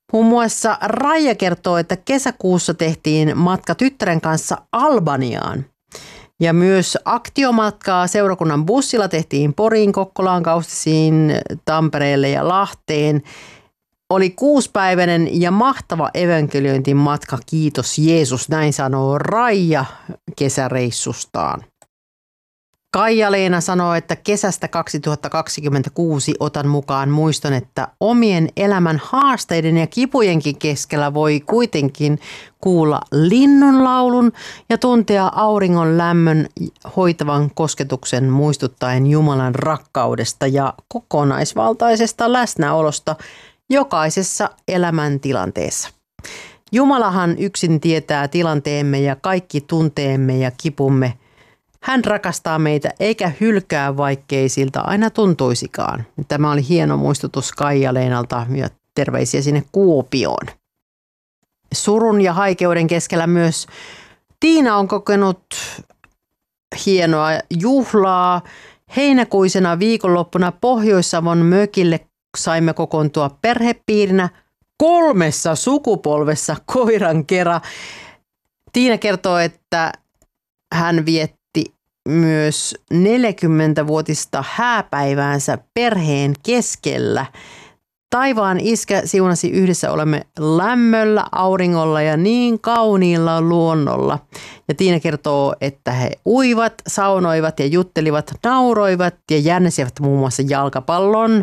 Muun muassa Raija kertoo, että kesäkuussa tehtiin matka tyttären kanssa Albaniaan. Ja myös aktiomatkaa seurakunnan bussilla tehtiin Poriin, Kokkolaan, Kaustisiin, Tampereelle ja Lahteen. Oli 6-päiväinen ja mahtava evankeliointin matka, kiitos Jeesus, näin sanoo Raija kesäreissustaan. Kaija-Leena sanoo, että kesästä 2026 otan mukaan muiston, että omien elämän haasteiden ja kipujenkin keskellä voi kuitenkin kuulla linnunlaulun ja tuntea auringon lämmön hoitavan kosketuksen muistuttaen Jumalan rakkaudesta ja kokonaisvaltaisesta läsnäolosta jokaisessa elämäntilanteessa. Jumalahan yksin tietää tilanteemme ja kaikki tunteemme ja kipumme. Hän rakastaa meitä eikä hylkää, vaikkei siltä aina tuntuisikaan. Tämä oli hieno muistutus Kaija-Leenalta ja terveisiä sinne Kuopioon. Surun ja haikeuden keskellä myös Tiina on kokenut hienoa juhlaa. Heinäkuisena viikonloppuna Pohjois-Savon mökille saimme kokoontua perhepiirinä 3 sukupolvessa koiran kera. Tiina kertoo, että hän vietti myös 40-vuotista hääpäiväänsä perheen keskellä. Taivaan iskä siunasi, yhdessä olemme lämmöllä, auringolla ja niin kauniilla luonnolla. Ja Tiina kertoo, että he uivat, saunoivat ja juttelivat, nauroivat ja jännäsivät muun muassa jalkapallon.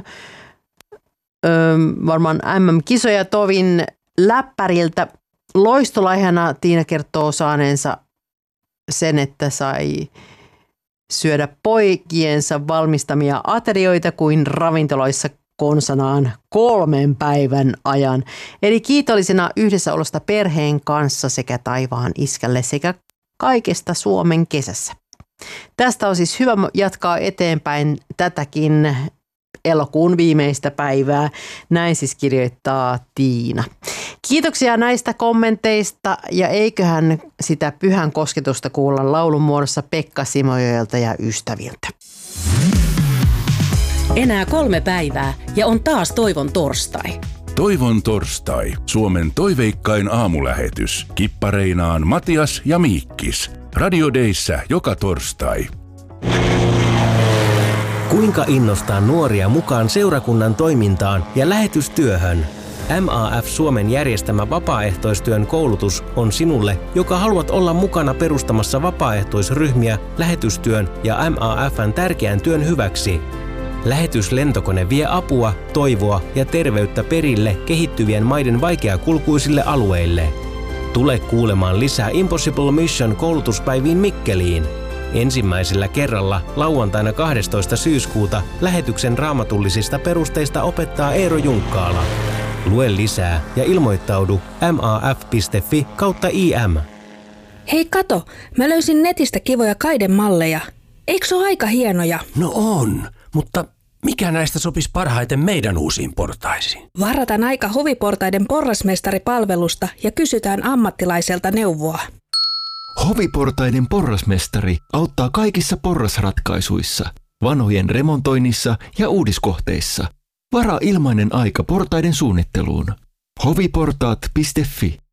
Varmaan MM-kisoja tovin läppäriltä. Loistolaihana Tiina kertoo saaneensa sen, että sai syödä poikiensa valmistamia aterioita kuin ravintoloissa konsanaan 3 päivän ajan. Eli kiitollisena yhdessäolosta perheen kanssa sekä taivaan iskälle sekä kaikesta Suomen kesässä. Tästä on siis hyvä jatkaa eteenpäin tätäkin elokuun viimeistä päivää. Näin siis kirjoittaa Tiina. Kiitoksia näistä kommenteista ja eiköhän sitä pyhän kosketusta kuulla laulun muodossa Pekka Simojoelta ja ystäviltä. Enää 3 päivää ja on taas Toivon torstai. Toivon torstai, Suomen toiveikkain aamulähetys. Kippareinaan Matias ja Miikkis. Radio Dayssä joka torstai. Kuinka innostaa nuoria mukaan seurakunnan toimintaan ja lähetystyöhön? MAF Suomen järjestämä vapaaehtoistyön koulutus on sinulle, joka haluat olla mukana perustamassa vapaaehtoisryhmiä lähetystyön ja MAF:n tärkeän työn hyväksi. Lähetyslentokone vie apua, toivoa ja terveyttä perille kehittyvien maiden vaikeakulkuisille alueille. Tule kuulemaan lisää Impossible Mission koulutuspäiviin Mikkeliin. Ensimmäisellä kerralla lauantaina 12. syyskuuta lähetyksen raamatullisista perusteista opettaa Eero Junkkaala. Lue lisää ja ilmoittaudu maaf.fi/im. Hei kato, mä löysin netistä kivoja kaidemalleja. Eikö se ole aika hienoja? No on, mutta mikä näistä sopisi parhaiten meidän uusiin portaisiin? Varataan aika Hoviportaiden porrasmestaripalvelusta ja kysytään ammattilaiselta neuvoa. Hoviportaiden porrasmestari auttaa kaikissa porrasratkaisuissa, vanhojen remontoinnissa ja uudiskohteissa. Varaa ilmainen aika portaiden suunnitteluun. hoviportaat.fi